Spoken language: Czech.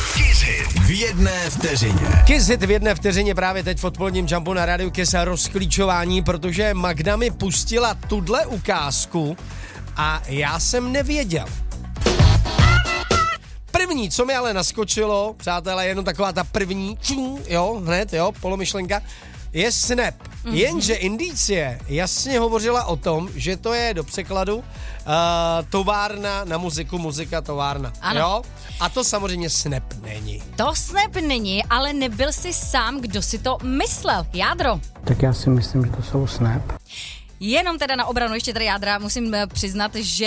Kiss Hit v jedné vteřině. Kiss Hit v jedné vteřině právě teď v odpoledním jumpu na rádiu Kiss a rozklíčování, protože Magda mi pustila tuhle ukázku a já jsem nevěděl. První, co mi ale naskočilo, přátelé, jenom taková ta první, polomyšlenka, je Snap. Jenže indicie jasně hovořila o tom, že to je do překladu továrna na muziku, muzika továrna. Ano. Jo? A to samozřejmě Snap není. To Snap není, ale nebyl jsi sám, kdo si to myslel. Jádro. Tak já si myslím, že to jsou Snap. Jenom teda na obranu ještě tady Jádra musím přiznat, že